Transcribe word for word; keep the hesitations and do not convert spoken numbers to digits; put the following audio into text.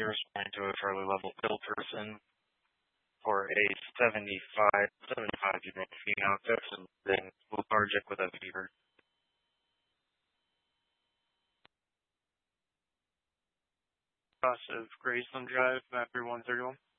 You're responding to a fairly level ill person for a seventy-five, seventy-five-year-old female person being lethargic with a fever. Cross of Graceland Drive, map three one thirty-one.